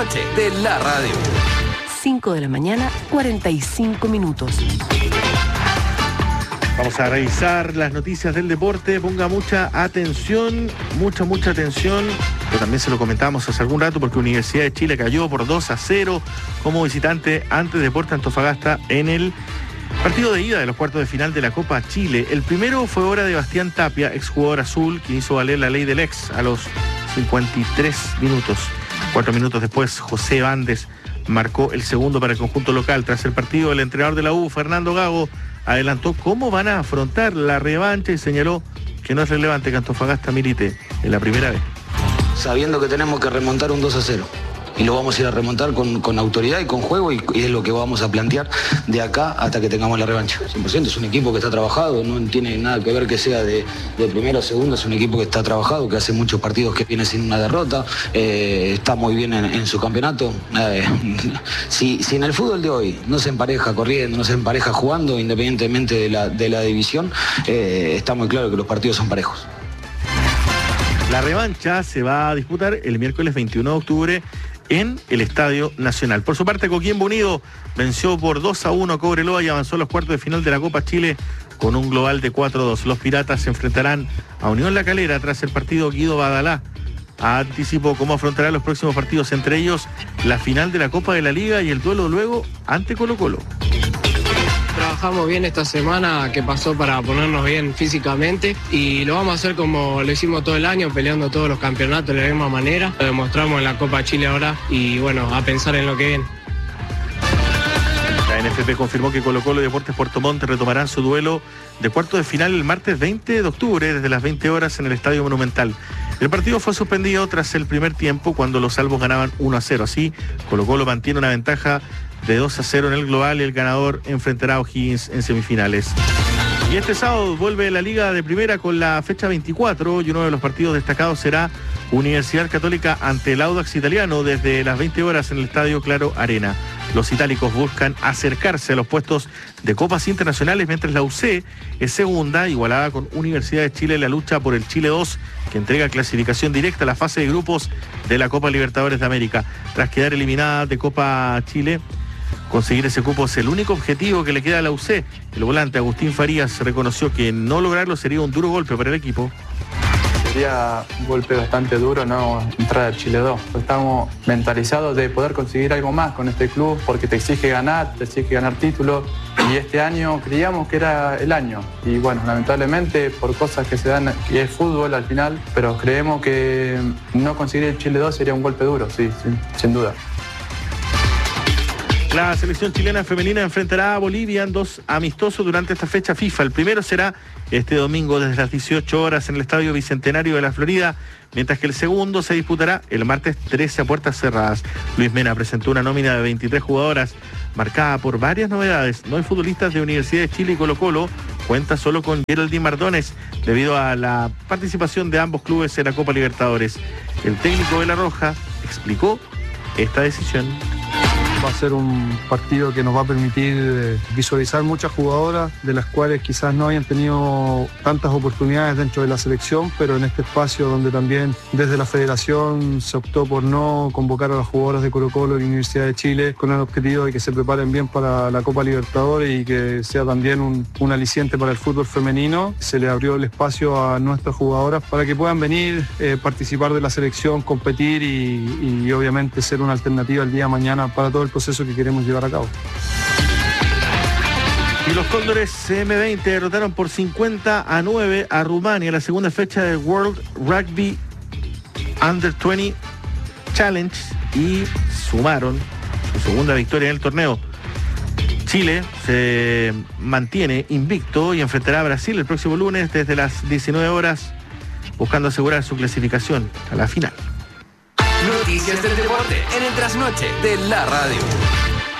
de la radio. 5 de la mañana, 45 minutos. Vamos a revisar las noticias del deporte. Ponga mucha atención, mucha atención. Pero también se lo comentábamos hace algún rato porque Universidad de Chile cayó por 2-0 como visitante ante Deportes Antofagasta en el partido de ida de los cuartos de final de la Copa Chile. El primero fue obra de Bastián Tapia, exjugador azul, quien hizo valer la ley del ex a los 53 minutos. 4 minutos después, José Bandes marcó el segundo para el conjunto local. Tras el partido, el entrenador de la U, Fernando Gago, adelantó cómo van a afrontar la revancha y señaló que no es relevante que Antofagasta milite en la primera vez. Sabiendo que tenemos que remontar un 2-0. Y lo vamos a ir a remontar con autoridad y con juego y es lo que vamos a plantear de acá hasta que tengamos la revancha. 100%, es un equipo que está trabajado, no tiene nada que ver que sea de primero o segundo, es un equipo que está trabajado, que hace muchos partidos que viene sin una derrota, está muy bien en su campeonato. Si en el fútbol de hoy no se empareja corriendo, no se empareja jugando, independientemente de la división, está muy claro que los partidos son parejos. La revancha se va a disputar el miércoles 21 de octubre en el Estadio Nacional. Por su parte, Coquimbo Unido venció por 2-1 a Cobreloa y avanzó a los cuartos de final de la Copa Chile con un global de 4-2. Los Piratas se enfrentarán a Unión La Calera tras el partido. Guido Badalá anticipó cómo afrontará los próximos partidos, entre ellos la final de la Copa de la Liga y el duelo luego ante Colo-Colo. Trabajamos bien esta semana que pasó para ponernos bien físicamente y lo vamos a hacer como lo hicimos todo el año, peleando todos los campeonatos de la misma manera. Lo demostramos en la Copa Chile ahora y bueno, a pensar en lo que viene. La NFP confirmó que Colo-Colo y Deportes Puerto Montt retomarán su duelo de cuartos de final el martes 20 de octubre desde las 20 horas en el Estadio Monumental. El partido fue suspendido tras el primer tiempo cuando los albos ganaban 1-0. Así, Colo-Colo mantiene una ventaja de 2-0 en el global y el ganador enfrentará a O'Higgins en semifinales. Y este sábado vuelve la Liga de Primera con la fecha 24 y uno de los partidos destacados será Universidad Católica ante el Audax Italiano desde las 20 horas en el Estadio Claro Arena. Los itálicos buscan acercarse a los puestos de copas internacionales mientras la UC es segunda, igualada con Universidad de Chile en la lucha por el Chile 2, que entrega clasificación directa a la fase de grupos de la Copa Libertadores de América. Tras quedar eliminada de Copa Chile, conseguir ese cupo es el único objetivo que le queda a la UC. El volante Agustín Farías reconoció que no lograrlo sería un duro golpe para el equipo. Sería un golpe bastante duro no entrar al Chile 2. Estamos mentalizados de poder conseguir algo más con este club porque te exige ganar títulos y este año creíamos que era el año y bueno, lamentablemente por cosas que se dan, y es fútbol al final, pero creemos que no conseguir el Chile 2 sería un golpe duro, sí, sin duda. La selección chilena femenina enfrentará a Bolivia en 2 amistosos durante esta fecha FIFA. El primero será este domingo desde las 18 horas en el Estadio Bicentenario de la Florida, mientras que el segundo se disputará el martes 13 a puertas cerradas. Luis Mena presentó una nómina de 23 jugadoras marcada por varias novedades. No hay futbolistas de Universidad de Chile y Colo-Colo, cuenta solo con Geraldine Mardones debido a la participación de ambos clubes en la Copa Libertadores. El técnico de La Roja explicó esta decisión. Va a ser un partido que nos va a permitir visualizar muchas jugadoras de las cuales quizás no hayan tenido tantas oportunidades dentro de la selección, pero en este espacio donde también desde la federación se optó por no convocar a las jugadoras de Colo-Colo y la Universidad de Chile con el objetivo de que se preparen bien para la Copa Libertadores y que sea también un aliciente para el fútbol femenino. Se le abrió el espacio a nuestras jugadoras para que puedan venir, participar de la selección, competir y obviamente ser una alternativa el día de mañana para todo el proceso que queremos llevar a cabo. Y los Cóndores M20 derrotaron por 50-9 a Rumania la segunda fecha del World Rugby Under 20 Challenge y sumaron su segunda victoria en el torneo. Chile se mantiene invicto y enfrentará a Brasil el próximo lunes desde las 19 horas buscando asegurar su clasificación a la final. Noticias del deporte en el trasnoche de la radio.